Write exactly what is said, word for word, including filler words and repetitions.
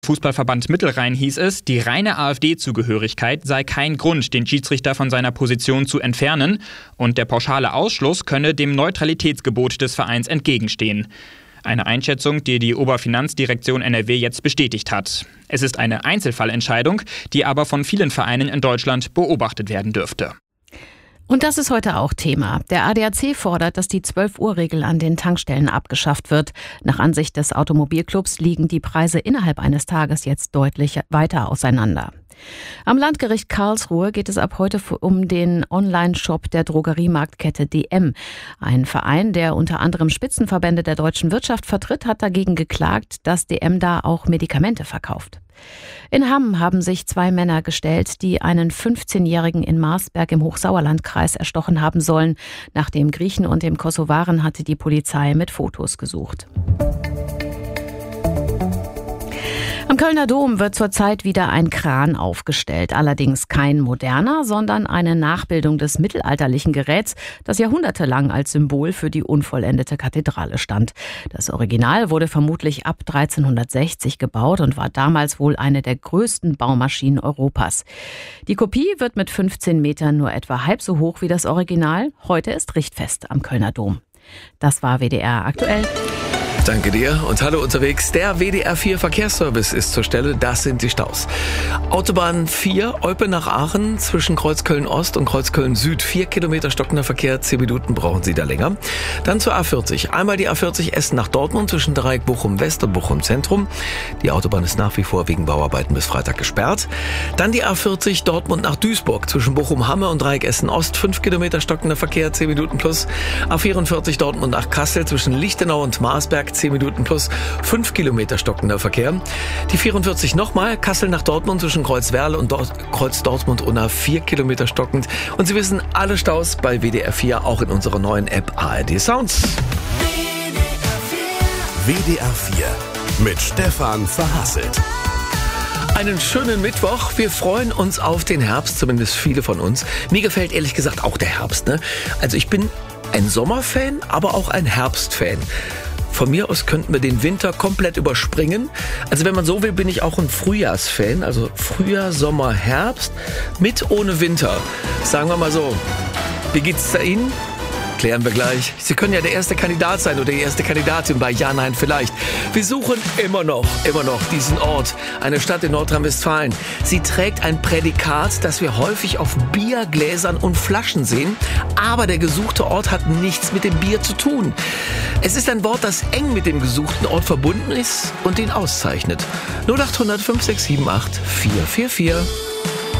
Fußballverband Mittelrhein hieß es, die reine AfD-Zugehörigkeit sei kein Grund, den Schiedsrichter von seiner Position zu entfernen, und der pauschale Ausschluss könne dem Neutralitätsgebot des Vereins entgegenstehen. Eine Einschätzung, die die Oberfinanzdirektion N R W jetzt bestätigt hat. Es ist eine Einzelfallentscheidung, die aber von vielen Vereinen in Deutschland beobachtet werden dürfte. Und das ist heute auch Thema. Der A D A C fordert, dass die zwölf-Uhr-Regel an den Tankstellen abgeschafft wird. Nach Ansicht des Automobilclubs liegen die Preise innerhalb eines Tages jetzt deutlich weiter auseinander. Am Landgericht Karlsruhe geht es ab heute um den Online-Shop der Drogeriemarktkette D M. Ein Verein, der unter anderem Spitzenverbände der deutschen Wirtschaft vertritt, hat dagegen geklagt, dass D M da auch Medikamente verkauft. In Hamm haben sich zwei Männer gestellt, die einen fünfzehnjährigen in Marsberg im Hochsauerlandkreis erstochen haben sollen. Nach dem Griechen und dem Kosovaren hatte die Polizei mit Fotos gesucht. Am Kölner Dom wird zurzeit wieder ein Kran aufgestellt. Allerdings kein moderner, sondern eine Nachbildung des mittelalterlichen Geräts, das jahrhundertelang als Symbol für die unvollendete Kathedrale stand. Das Original wurde vermutlich ab dreizehnhundertsechzig gebaut und war damals wohl eine der größten Baumaschinen Europas. Die Kopie wird mit fünfzehn Metern nur etwa halb so hoch wie das Original. Heute ist Richtfest am Kölner Dom. Das war W D R aktuell. Danke dir und hallo unterwegs. Der W D R vier Verkehrsservice ist zur Stelle. Das sind die Staus. Autobahn vier, Eupen nach Aachen, zwischen Kreuzköln Ost und Kreuzköln Süd. Vier Kilometer stockender Verkehr, zehn Minuten brauchen Sie da länger. Dann zur A vierzig. Einmal die A vierzig Essen nach Dortmund zwischen Dreieck Bochum West und Bochum Zentrum. Die Autobahn ist nach wie vor wegen Bauarbeiten bis Freitag gesperrt. Dann die A vierzig Dortmund nach Duisburg zwischen Bochum Hamme und Dreieck Essen Ost. Fünf Kilometer stockender Verkehr, zehn Minuten plus. A vierundvierzig Dortmund nach Kassel zwischen Lichtenau und Marsberg. zehn Minuten plus, fünf Kilometer stockender Verkehr. Die vierundvierzig nochmal, Kassel nach Dortmund zwischen Kreuzwerl und Dort, Kreuz Dortmund Unna, vier Kilometer stockend. Und Sie wissen, alle Staus bei W D R vier, auch in unserer neuen App A R D Sounds. W D R vier mit Stefan Verhasselt. Einen schönen Mittwoch. Wir freuen uns auf den Herbst, zumindest viele von uns. Mir gefällt ehrlich gesagt auch der Herbst, ne? Also ich bin ein Sommerfan, aber auch ein Herbstfan. Von mir aus könnten wir den Winter komplett überspringen. Also wenn man so will, bin ich auch ein Frühjahrsfan. Also Frühjahr, Sommer, Herbst mit ohne Winter. Sagen wir mal so. Wie geht's da Ihnen? Klären wir gleich. Sie können ja der erste Kandidat sein oder die erste Kandidatin bei Ja, Nein, Vielleicht. Wir suchen immer noch, immer noch diesen Ort. Eine Stadt in Nordrhein-Westfalen. Sie trägt ein Prädikat, das wir häufig auf Biergläsern und Flaschen sehen. Aber der gesuchte Ort hat nichts mit dem Bier zu tun. Es ist ein Wort, das eng mit dem gesuchten Ort verbunden ist und ihn auszeichnet. null acht hundert fünf sechs sieben acht vier vier vier.